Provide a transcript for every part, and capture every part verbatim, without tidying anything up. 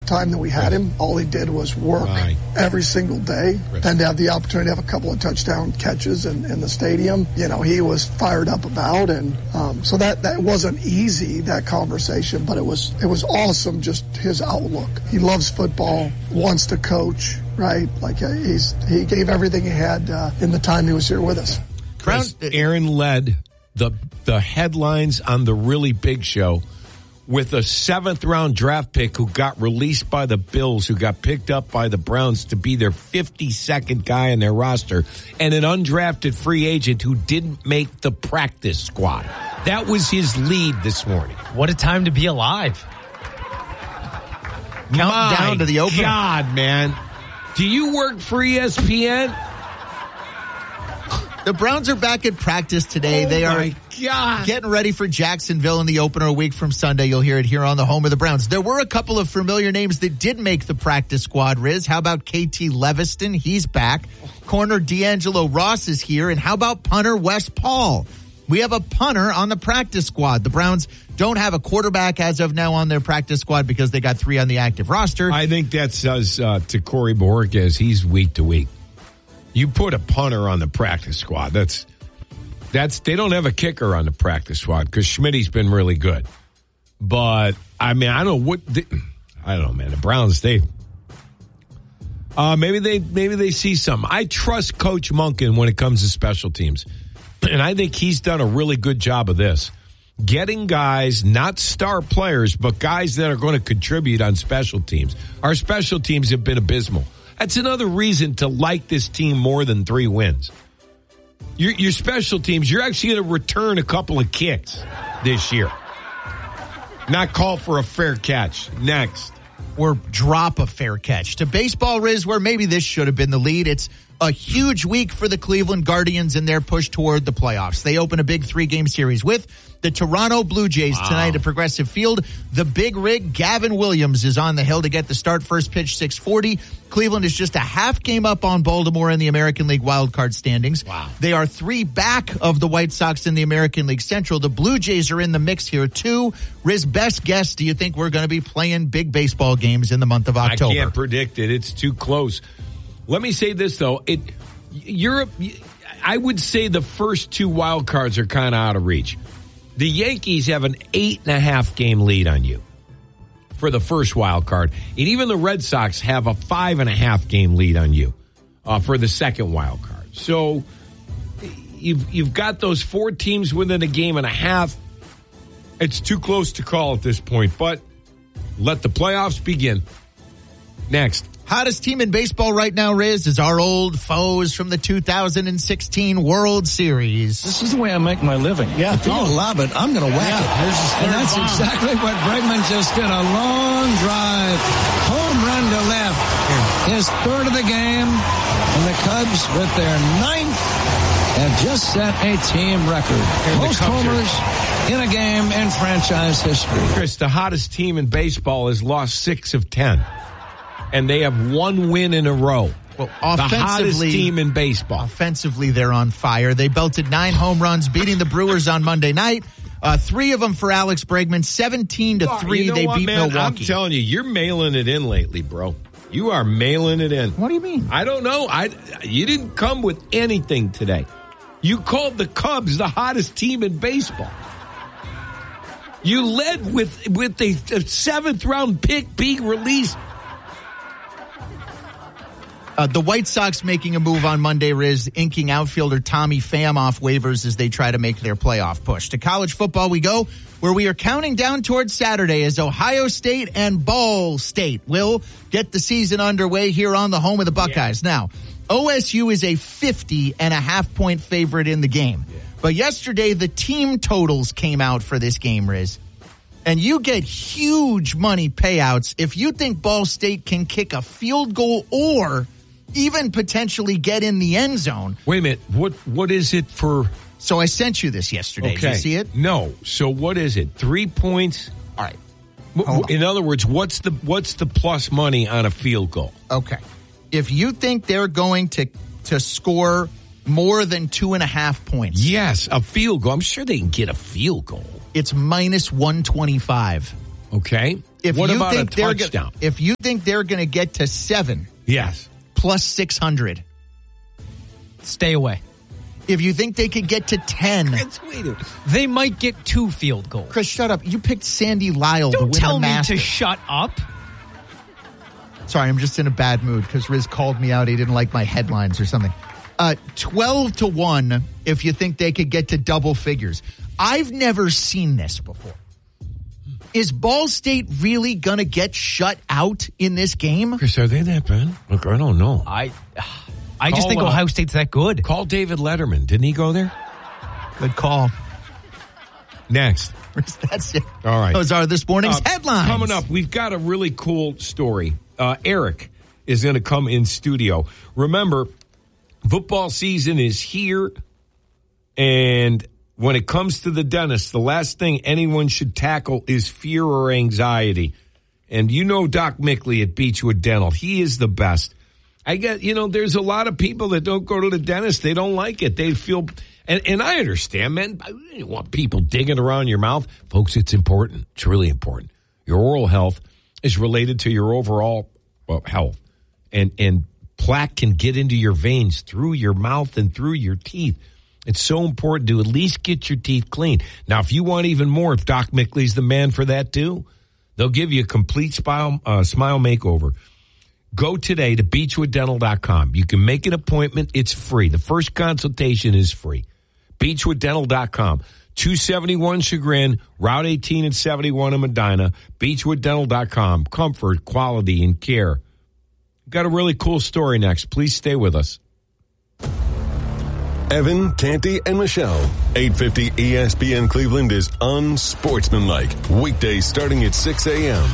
time that we had him, all he did was work right. every single day. Right. Then to have the opportunity to have a couple of touchdown catches in, in the stadium, you know, he was fired up about. And um, so that, that wasn't easy, that conversation, but it was it was awesome, just his outlook. He loves football, wants to coach, right? Like uh, he's he gave everything he had uh, in the time he was here with us. Chris, Aaron led the the headlines on the Really Big Show with a seventh round draft pick who got released by the Bills, who got picked up by the Browns to be their fifty-second guy in their roster, and an undrafted free agent who didn't make the practice squad. That was his lead this morning. What a time to be alive. Counting down to the opener. God, man. Do you work for E S P N? The Browns are back at practice today. Oh they are God. getting ready for Jacksonville in the opener a week from Sunday. You'll hear it here on the home of the Browns. There were a couple of familiar names that did make the practice squad, Riz. How about K T Leviston? He's back. Corner D'Angelo Ross is here. And how about punter Wes Paul? We have a punter on the practice squad. The Browns don't have a quarterback as of now on their practice squad because they got three on the active roster. I think that says uh, to Corey Borges, he's week to week. You put a punter on the practice squad. That's that's they don't have a kicker on the practice squad because Schmitty's been really good. But I mean, I don't know what they, I don't know, man. The Browns, they uh, maybe they maybe they see something. I trust Coach Monken when it comes to special teams, and I think he's done a really good job of this, getting guys, not star players, but guys that are going to contribute on special teams. Our special teams have been abysmal. That's another reason to like this team more than three wins. Your, your special teams, you're actually going to return a couple of kicks this year. Not call for a fair catch. Next. Or drop a fair catch. To baseball, Riz, where maybe this should have been the lead. It's a huge week for the Cleveland Guardians and their push toward the playoffs. They open a big three-game series with the Toronto Blue Jays wow. tonight at Progressive Field. The big rig, Gavin Williams, is on the hill to get the start. First pitch, six forty. Cleveland is just a half game up on Baltimore in the American League wildcard standings. Wow. They are three back of the White Sox in the American League Central. The Blue Jays are in the mix here, too. Riz, best guess, do you think we're going to be playing big baseball games in the month of October? I can't predict it. It's too close. Let me say this, though. It Europe, I would say the first two wild cards are kind of out of reach. The Yankees have an eight and a half game lead on you for the first wild card. And even the Red Sox have a five and a half game lead on you uh, for the second wild card. So you've, you've got those four teams within a game and a half. It's too close to call at this point, but let the playoffs begin. Next. Hottest team in baseball right now, Riz, is our old foes from the two thousand sixteen World Series. This is the way I make my living. Yeah, if you oh. love it, I'm going to whack yeah. it. And that's bomb. exactly what Bregman just did. A long drive, home run to left. His third of the game, and the Cubs with their ninth have just set a team record. And most homers are in a game in franchise history. Chris, the hottest team in baseball has lost six of ten. And they have one win in a row. Well, offensively, the hottest team in baseball. Offensively, they're on fire. They belted nine home runs, beating the Brewers on Monday night. Uh, three of them for Alex Bregman, seventeen to three. You know they what, beat man? Milwaukee. I'm telling you, you're mailing it in lately, bro. You are mailing it in. What do you mean? I don't know. I you didn't come with anything today. You called the Cubs the hottest team in baseball. You led with with a, a seventh round pick being released. Uh, the White Sox making a move on Monday, Riz, inking outfielder Tommy Pham off waivers as they try to make their playoff push. To college football we go, where we are counting down towards Saturday as Ohio State and Ball State will get the season underway here on the home of the Buckeyes. Yeah. Now, O S U is a fifty and a half point favorite in the game. Yeah. But yesterday, the team totals came out for this game, Riz. And you get huge money payouts if you think Ball State can kick a field goal or even potentially get in the end zone. Wait a minute. What what is it for? So I sent you this yesterday. Okay. Did you see it? No. So what is it? Three points? All right. W- in other words, what's the what's the plus money on a field goal? Okay. If you think they're going to to score more than two and a half points. Yes, a field goal. I'm sure they can get a field goal. It's minus one twenty-five. Okay. If what you about think a they're touchdown? Go- if you think they're going to get to seven, yes, plus six hundred, stay away. If you think they could get to ten, they might get two field goals. Chris, shut up. You picked Sandy Lyle Don't to win tell the me Masters. to shut up. Sorry, I'm just in a bad mood because Riz called me out. He didn't like my headlines or something. Uh, twelve to one if you think they could get to double figures. I've never seen this before. Is Ball State really going to get shut out in this game? Chris, are they that bad? Look, I don't know. I I Call, just think uh, Ohio State's that good. Call David Letterman. Didn't he go there? Good call. Next. That's it. All right. Those are this morning's Uh, headlines. Coming up, we've got a really cool story. Uh, Eric is going to come in studio. Remember, football season is here, and when it comes to the dentist, the last thing anyone should tackle is fear or anxiety. And you know Doc Mickley at Beechwood Dental. He is the best. I get, you know, there's a lot of people that don't go to the dentist. They don't like it. They feel, and, and I understand, man. I don't want people digging around your mouth. Folks, it's important. It's really important. Your oral health is related to your overall well, health. And, and plaque can get into your veins through your mouth and through your teeth. It's so important to at least get your teeth clean. Now, if you want even more, Doc Mickley's the man for that too. They'll give you a complete smile, uh, smile makeover. Go today to beechwood dental dot com. You can make an appointment. It's free. The first consultation is free. beechwood dental dot com. two seventy-one Chagrin, Route eighteen and seventy-one in Medina. beechwood dental dot com. Comfort, quality, and care. Got a really cool story next. Please stay with us. Evan, Canty, and Michelle. eight fifty E S P N Cleveland is unsportsmanlike. Weekdays starting at six a.m.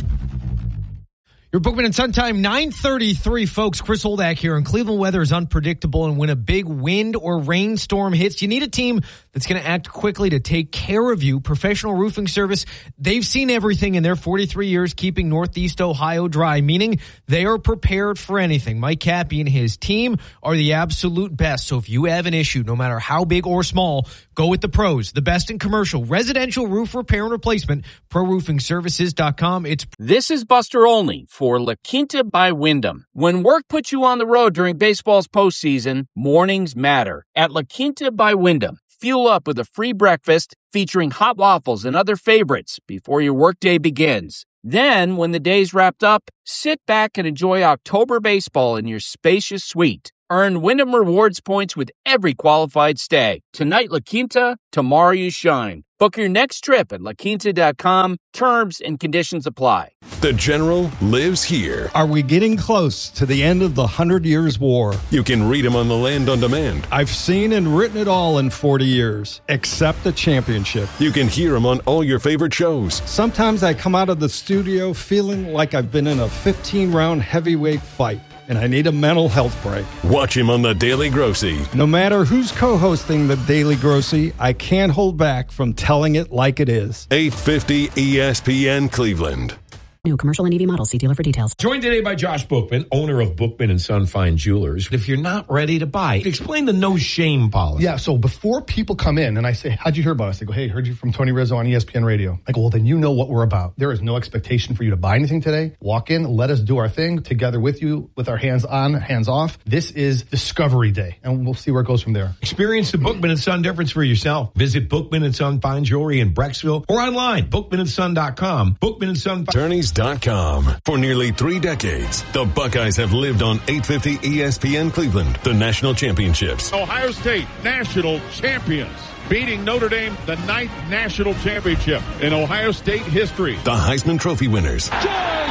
Your Bookman and Sun time, nine thirty-three, folks. Chris Holdak here. And Cleveland weather is unpredictable, and when a big wind or rainstorm hits, you need a team that's going to act quickly to take care of you. Professional Roofing Service, they've seen everything in their forty-three years keeping Northeast Ohio dry, meaning they are prepared for anything. Mike Cappy and his team are the absolute best. So if you have an issue, no matter how big or small, go with the pros, the best in commercial, residential roof repair and replacement, pro roofing services dot com. It's This is Buster Olney for La Quinta by Wyndham. When work puts you on the road during baseball's postseason, mornings matter. At La Quinta by Wyndham, fuel up with a free breakfast featuring hot waffles and other favorites before your workday begins. Then, when the day's wrapped up, sit back and enjoy October baseball in your spacious suite. Earn Wyndham Rewards points with every qualified stay. Tonight, La Quinta, tomorrow you shine. Book your next trip at la quinta dot com. Terms and conditions apply. The General lives here. Are we getting close to the end of the Hundred Years' War? You can read him on the Land on Demand. I've seen and written it all in forty years, except the championship. You can hear him on all your favorite shows. Sometimes I come out of the studio feeling like I've been in a fifteen-round heavyweight fight, and I need a mental health break. Watch him on The Daily Grossy. No matter who's co-hosting The Daily Grossy, I can't hold back from telling it like it is. eight fifty E S P N Cleveland. New commercial and E V models. See dealer for details. Joined today by Josh Bookman, owner of Bookman and Son Fine Jewelers. If you're not ready to buy, explain the no shame policy. Yeah, so before people come in and I say, how'd you hear about us? They go, hey, heard you from Tony Rizzo on E S P N Radio. I go, well, then you know what we're about. There is no expectation for you to buy anything today. Walk in, let us do our thing together with you, with our hands on, hands off. This is Discovery Day, and we'll see where it goes from there. Experience the Bookman and Son difference for yourself. Visit Bookman and Son Fine Jewelry in Brecksville or online, bookman and son dot com. Bookman and Son Attorneys dot com. For nearly three decades, the Buckeyes have lived on eight fifty E S P N Cleveland, the national championships. Ohio State, national champions, beating Notre Dame, the ninth national championship in Ohio State history. The Heisman Trophy winners. George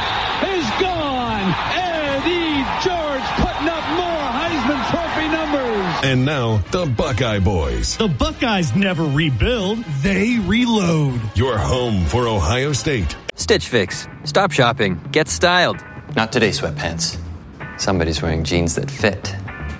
is gone. Eddie George putting up more Heisman Trophy numbers. And now, the Buckeye Boys. The Buckeyes never rebuild, they reload. Your home for Ohio State. Stitch Fix. Stop shopping. Get styled. Not today, sweatpants. Somebody's wearing jeans that fit.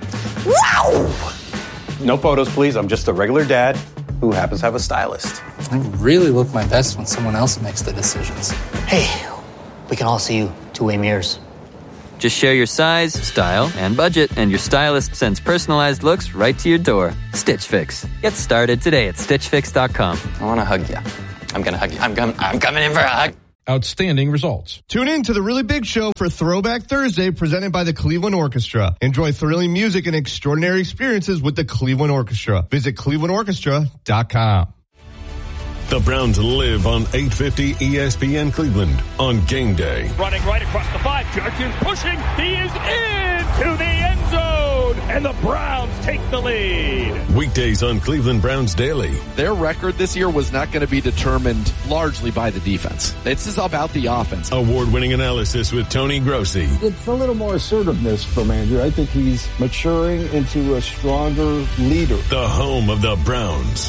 Wow! No photos, please. I'm just a regular dad who happens to have a stylist. I really look my best when someone else makes the decisions. Hey, we can all see you two-way mirrors. Just share your size, style, and budget, and your stylist sends personalized looks right to your door. Stitch Fix. Get started today at stitch fix dot com. I want to hug you. I'm going to hug you. I'm, com- I'm coming in for a hug. outstanding results. Tune in to The Really Big Show for Throwback Thursday, presented by the Cleveland Orchestra. Enjoy thrilling music and extraordinary experiences with the Cleveland Orchestra. Visit cleveland orchestra dot com. The Browns live on eight fifty E S P N Cleveland on game day. Running right across the five. Judkins pushing. He is into the end zone. And the Browns take the lead. Weekdays on Cleveland Browns Daily. Their record this year was not going to be determined largely by the defense. This is about the offense. Award-winning analysis with Tony Grossi. It's a little more assertiveness from Andrew. I think he's maturing into a stronger leader. The home of the Browns.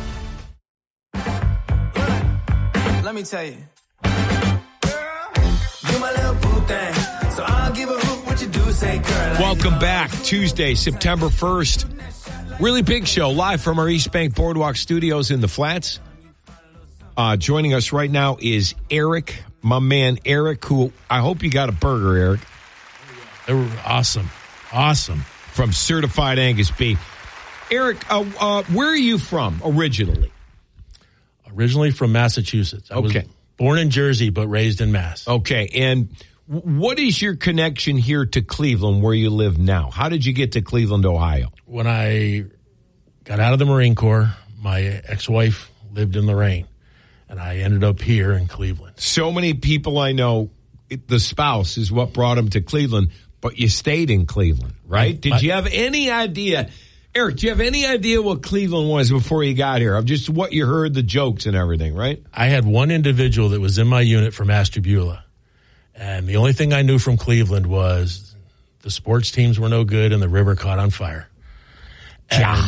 Let me tell you. You my little boo thing. So I'll give a hoot what you do say, girl. Welcome back. Tuesday, September first. Really Big Show, live from our East Bank Boardwalk studios in the Flats. Uh, joining us right now is Eric, my man Eric, who I hope you got a burger, Eric. They were awesome. Awesome. From Certified Angus Beef. Eric, uh, uh, where are you from originally? Originally from Massachusetts. I okay. was born in Jersey, but raised in Mass. Okay. And what is your connection here to Cleveland, where you live now? How did you get to Cleveland, Ohio? When I got out of the Marine Corps, my ex-wife lived in Lorraine, and I ended up here in Cleveland. So many people I know, the spouse is what brought them to Cleveland, but you stayed in Cleveland, right? Did my, you have any idea... Eric, do you have any idea what Cleveland was before you got here? Of just what you heard, the jokes and everything, right? I had one individual that was in my unit from Ashtabula, and the only thing I knew from Cleveland was the sports teams were no good and the river caught on fire. God.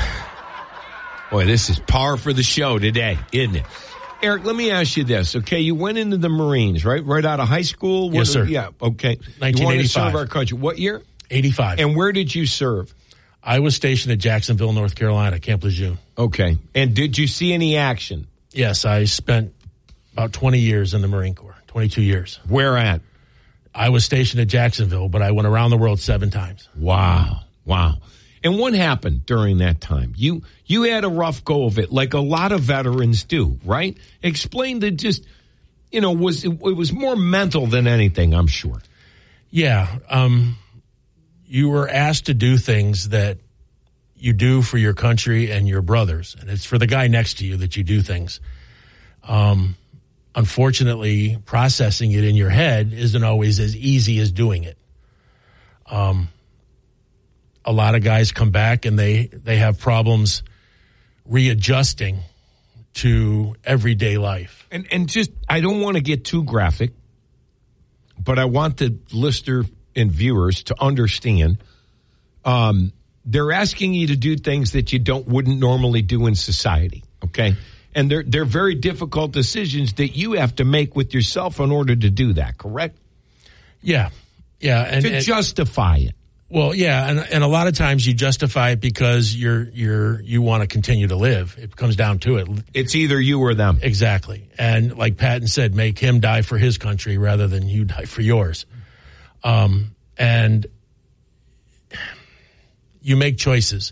Boy, this is par for the show today, isn't it? Eric, let me ask you this, okay? You went into the Marines, right? Right out of high school? Yes, what, sir. Yeah, okay. nineteen eighty-five. You wanted to serve our country. What year? eighty-five. And where did you serve? I was stationed at Jacksonville, North Carolina, Camp Lejeune. Okay. And did you see any action? Yes, I spent about twenty years in the Marine Corps, twenty-two years. Where at? I was stationed at Jacksonville, but I went around the world seven times. Wow. Wow. And what happened during that time? You you had a rough go of it, like a lot of veterans do, right? Explain that just, you know, was it, it was more mental than anything, I'm sure. Yeah. Um, you were asked to do things that you do for your country and your brothers, and it's for the guy next to you that you do things. Um, unfortunately, processing it in your head isn't always as easy as doing it. Um, a lot of guys come back and they, they have problems readjusting to everyday life. And and just, I don't want to get too graphic, but I want the listener and viewers to understand, um, they're asking you to do things that you don't wouldn't normally do in society, okay? And they're they're very difficult decisions that you have to make with yourself in order to do that, correct? Yeah, yeah. And, to and, justify it. Well, yeah, and and a lot of times you justify it because you're you're you want to continue to live. It comes down to it. It's either you or them. Exactly. And like Patton said, make him die for his country rather than you die for yours. Um, and you make choices.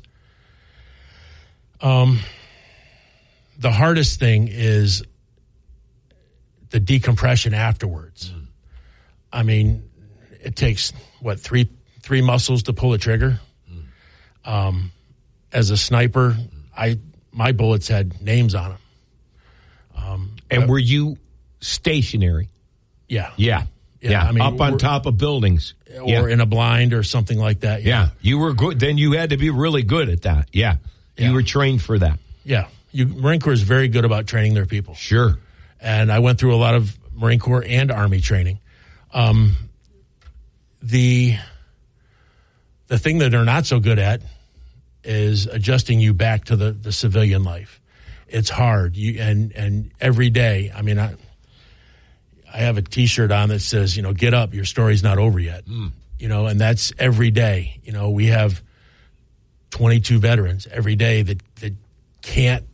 Um, the hardest thing is the decompression afterwards. Mm. I mean, it takes what, three, three muscles to pull a trigger. Mm. Um, as a sniper, mm. I, my bullets had names on them. Um, and were you stationary? Yeah. Yeah. Yeah, yeah, I mean, up on top of buildings. Or yeah. in a blind or something like that. Yeah. yeah, you were good. Then you had to be really good at that. Yeah, yeah. You were trained for that. Yeah, you, Marine Corps is very good about training their people. Sure. And I went through a lot of Marine Corps and Army training. Um, the the thing that they're not so good at is adjusting you back to the, the civilian life. It's hard. You and and every day, I mean, I, I have a T-shirt on that says, you know, get up, your story's not over yet. Mm. You know, and that's every day. You know, we have twenty-two veterans every day that, that can't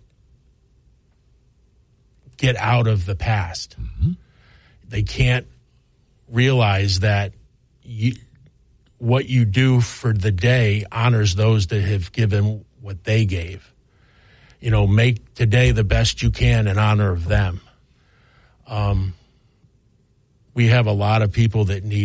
get out of the past. Mm-hmm. They can't realize that you, what you do for the day honors those that have given what they gave. You know, make today the best you can in honor of them. Um, we have a lot of people that need